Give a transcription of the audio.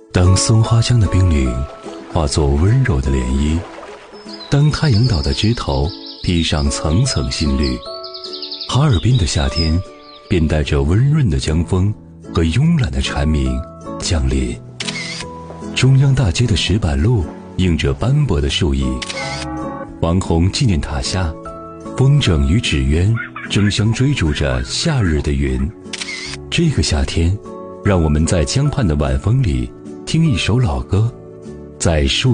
当松花江的冰岭化作温柔的涟漪，当太阳岛的枝头披上层层新绿，哈尔滨的夏天便带着温润的江风和慵懒的蝉鸣降临。中央大街的石板路映着斑驳的树影，王洪纪念塔下，风筝与纸鸢争相追逐着夏日的云。这个夏天，让我们在江畔的晚风里听一首老歌，在树